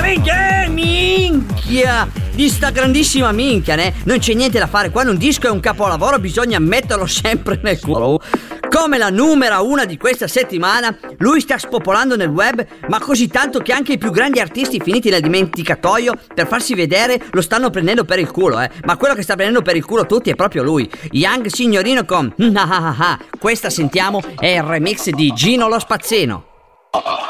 Minchia! Di sta grandissima minchia, né? Non c'è niente da fare. Quando un disco è un capolavoro bisogna metterlo sempre nel culo. Come la numero 1 di questa settimana, lui sta spopolando nel web, ma così tanto che anche i più grandi artisti finiti nel dimenticatoio per farsi vedere lo stanno prendendo per il culo, Ma quello che sta prendendo per il culo tutti è proprio lui, Young Signorino con Questa sentiamo è il remix di Gino lo Spazzino.